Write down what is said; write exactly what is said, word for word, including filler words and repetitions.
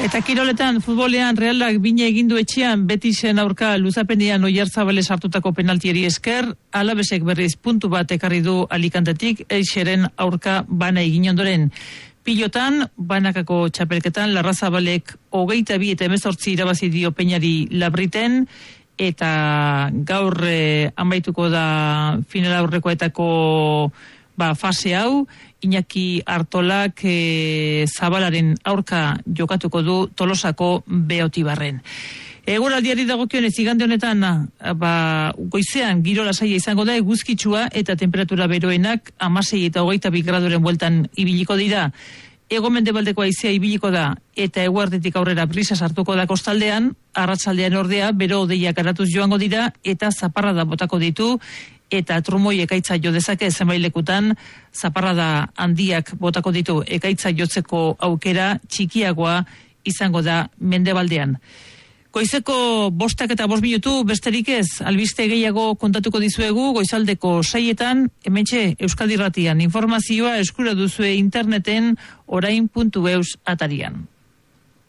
Eta kiroletan, futbolean, Realak bine egindu etxean, Betisen aurka luzapenean Oiarzabale sartutako penaltieri esker, Alabesek berriz puntu bat ekarri du Alicantetik, Eixeren aurka bana egin ondoren. Pilotan, banakako txapelketan, Larrazabalek hogeita bi eta hemezortzi irabazi dio Peñari Labriten, eta gaur eh, amaituko da final aurrekoetako ba, fase hau. Iñaki Artolak e, Zabalaren aurka jokatuko du Tolosako Beotibarren. Eguraldiari dagokionez igande honetan ba, goizean giro lasaia izango da, eguzkitsua eta temperatura beroenak hamasei eta hogeita bi graduren bueltan ibiliko dira. Hego-mendebaldeko haizea ibiliko da eta eguerditik aurrera brisa sartuko da kostaldean, arratsaldean ordea bero hodeiak garatuz joango dira eta zaparrada botako ditu, eta trumoi ekaitza jo dezake zenbailekutan, zaparrada handiak botako ditu, ekaitza jotzeko aukera txikiagoa izango da mendebaldean. Goizeko bostak eta bost minutu besterik ez, albiste gehiago kontatuko dizuegu goizaldeko seietan, hementxe Euskadi Irratian informazioa eskura duzue interneten orain puntu eus atarian.